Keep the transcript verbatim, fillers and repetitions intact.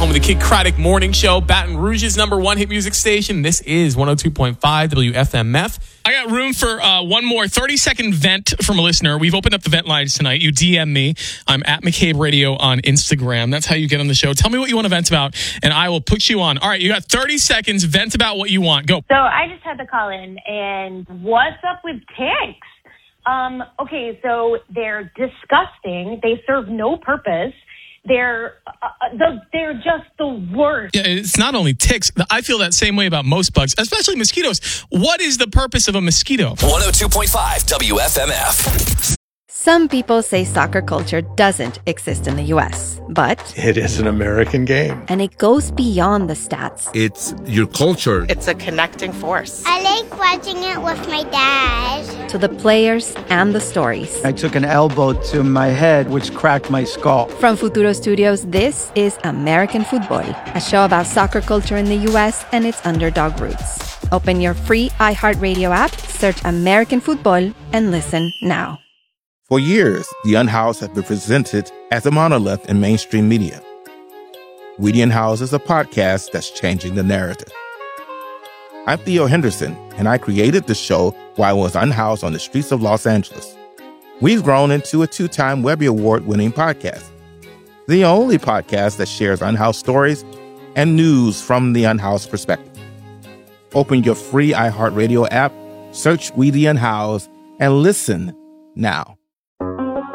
home of the Kid Craddock Morning Show, Baton Rouge's number one hit music station. This is one oh two point five W F M F. I got room for uh, one more thirty-second vent from a listener. We've opened up the vent lines tonight. You D M me. I'm at McCabe Radio on Instagram. That's how you get on the show. Tell me what you want to vent about, and I will put you on. All right, you got thirty seconds. Vent about what you want. Go. So I just had to call in, and what's up with ticks? Um, okay, so they're disgusting. They serve no purpose. They're uh, the they're just the worst. Yeah, it's not only ticks. I feel that same way about most bugs, especially mosquitoes. What is the purpose of a mosquito? one oh two point five W F M F. Some people say soccer culture doesn't exist in the U S, but it is an American game. And it goes beyond the stats. It's your culture. It's a connecting force. I like watching it with my dad. To the players and the stories. I took an elbow to my head, which cracked my skull. From Futuro Studios, this is American Football, a show about soccer culture in the U S and its underdog roots. Open your free iHeartRadio app, search American Football, and listen now. For years, the Unhoused have been presented as a monolith in mainstream media. We the Unhoused is a podcast that's changing the narrative. I'm Theo Henderson, and I created the show while I was unhoused on the streets of Los Angeles. We've grown into a two-time Webby Award-winning podcast, the only podcast that shares unhoused stories and news from the unhoused perspective. Open your free iHeartRadio app, search We the Unhoused, and listen now.